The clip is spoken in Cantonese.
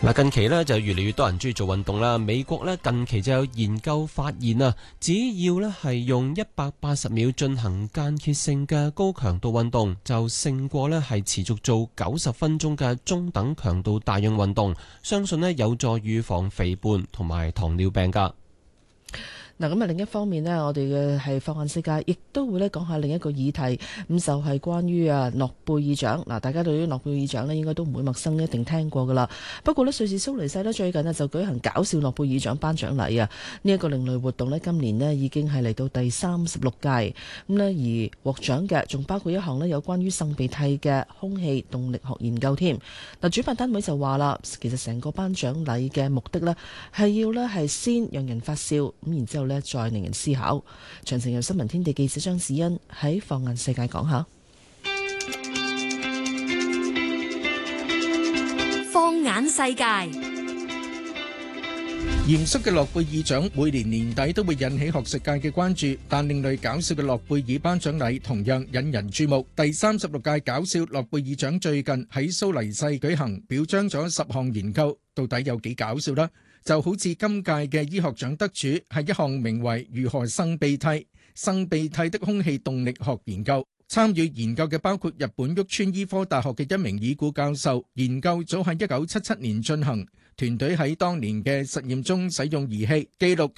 嗱，近期咧就越嚟越多人中意做運動啦。美國咧近期就有研究發現啊，只要咧係用180秒進行間歇性嘅高強度運動，就勝過咧係持續做90分鐘嘅中等強度大氧運動。相信咧有助預防肥胖同埋糖尿病㗎。 嗱，咁啊另一方面呢，我哋嘅係放眼世界，亦都會咧講下另一個議題，咁就係關於諾貝爾獎。嗱，大家對於諾貝爾獎呢應該都唔會陌生，一定聽過噶啦。不過呢，瑞士蘇黎世呢最近呢就舉行搞笑諾貝爾獎頒獎禮啊！呢一個另類活動呢，今年呢已經係嚟到第36屆，咁呢而獲獎嘅仲包括一項呢有關於擤鼻涕嘅空氣動力學研究添。嗱，主辦單位就話啦，其實成個頒獎禮嘅目的呢係要呢係先讓人發笑，咁然之後再令人思考。詳情由新聞天地記者張子欣喺放眼世界講下。 放眼世界， 嚴肅嘅諾貝爾獎每年年底都會引起學術界嘅關注，但另類搞笑嘅諾貝爾頒獎禮同樣引人注目。第36屆搞笑諾貝爾獎最近喺蘇黎世舉行，表彰咗10項研究，到底有幾搞笑呢？就好似今屆嘅醫學獎得主係一項名為如何擤鼻涕的空氣動力學研究。參與研究嘅包括日本旭川醫科大學嘅一名已故教授，研究早喺1977年進行。團隊喺當年嘅實驗中使用儀器記錄